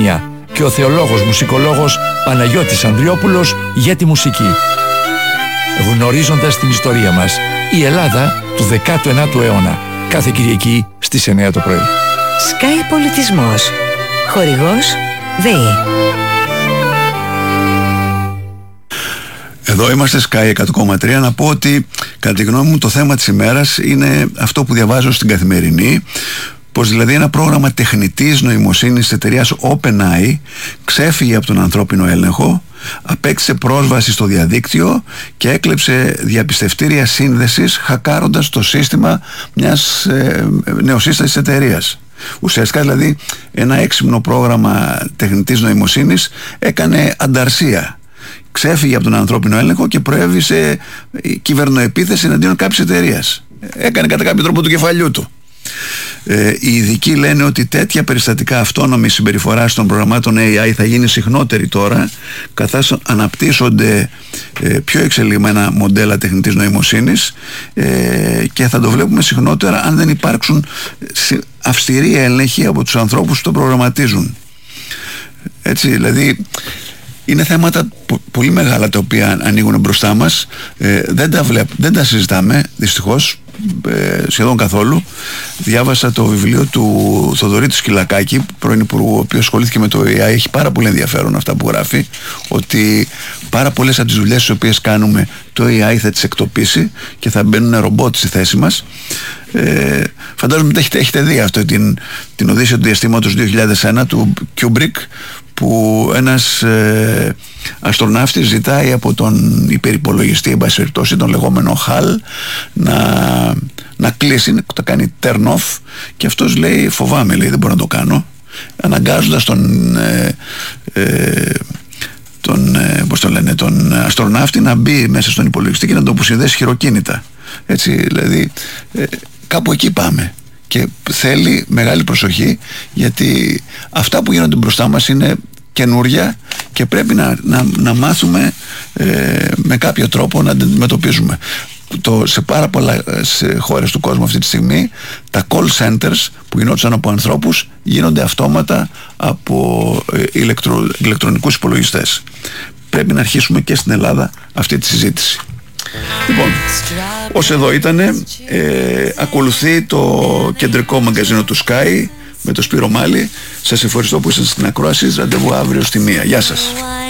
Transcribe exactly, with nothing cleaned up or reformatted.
Πανελλήνια και ο θεολόγος μουσικολόγος Παναγιώτης Ανδριόπουλος για τη μουσική. Γνωρίζοντας την ιστορία μας, η Ελλάδα του δέκατου ενάτου αιώνα, κάθε Κυριακή στις εννιά το πρωί. Sky Πολιτισμός. Χορηγός ΔΕΗ. Εδώ είμαστε Sky εκατό κόμμα τρία. Να πω ότι κατά τη γνώμη μου το θέμα της ημέρας είναι αυτό που διαβάζω στην Καθημερινή, πως δηλαδή ένα πρόγραμμα τεχνητής νοημοσύνης της εταιρείας OpenAI ξέφυγε από τον ανθρώπινο έλεγχο, απέκτησε πρόσβαση στο διαδίκτυο και έκλεψε διαπιστευτήρια σύνδεσης χακάροντας το σύστημα μιας ε, νεοσύστατης εταιρείας. Ουσιαστικά δηλαδή ένα έξυπνο πρόγραμμα τεχνητής νοημοσύνης έκανε ανταρσία. Ξέφυγε από τον ανθρώπινο έλεγχο και προέβησε κυβερνοεπίθεση εναντίον κάποιης εταιρείας. Έκανε κατά κάποιο τρόπο του κεφαλιού του. Ε, οι ειδικοί λένε ότι τέτοια περιστατικά αυτόνομης συμπεριφοράς των προγραμμάτων έι άι θα γίνει συχνότερη τώρα, καθώς αναπτύσσονται ε, πιο εξελιγμένα μοντέλα τεχνητής νοημοσύνης ε, και θα το βλέπουμε συχνότερα αν δεν υπάρξουν αυστηροί έλεγχοι από τους ανθρώπους που το προγραμματίζουν. Έτσι, δηλαδή είναι θέματα πολύ μεγάλα τα οποία ανοίγουν μπροστά μας. ε, δεν, τα βλέπ, δεν τα συζητάμε δυστυχώς ε, σχεδόν καθόλου. Διάβασα το βιβλίο του Θοδωρή του Σκυλακάκη, πρώην υπουργού, ο οποίος ασχολήθηκε με το έι άι. Έχει πάρα πολύ ενδιαφέρον αυτά που γράφει, ότι πάρα πολλές από τις δουλειές τις οποίες κάνουμε το έι άι θα τις εκτοπίσει και θα μπαίνουν ρομπότ στη θέση μας. Ε, φαντάζομαι ότι έχετε, έχετε δει αυτό, την, την Οδύσσεια του Διαστήματος δύο χιλιάδες ένα του Kubrick, που ένας ε, αστροναύτης ζητάει από τον υπερυπολογιστή, εν πάση περιπτώσει, τον λεγόμενο χαλ, να, να κλείσει, να το κάνει turn off, και αυτός λέει φοβάμαι, λέει, δεν μπορώ να το κάνω, αναγκάζοντας τον ε, ε, τον, ε, πώς το λένε, τον αστροναύτη να μπει μέσα στον υπολογιστή και να το αποσυνδέσει χειροκίνητα. Έτσι, δηλαδή ε, κάπου εκεί πάμε. Και θέλει μεγάλη προσοχή, γιατί αυτά που γίνονται μπροστά μας είναι καινούρια και πρέπει να, να, να μάθουμε ε, με κάποιο τρόπο να αντιμετωπίζουμε. Το, σε πάρα πολλά σε χώρες του κόσμου αυτή τη στιγμή τα call centers που γινόντουσαν από ανθρώπους γίνονται αυτόματα από ε, ηλεκτρο, ηλεκτρονικούς υπολογιστές. Πρέπει να αρχίσουμε και στην Ελλάδα αυτή τη συζήτηση. Λοιπόν, ως εδώ ήτανε, ε, ακολουθεί το κεντρικό μαγκαζίνο του Sky με το Σπύρο Μάλη. Σας ευχαριστώ που ήσασταν στην ακρόαση. Ραντεβού αύριο στη μία. Γεια σας.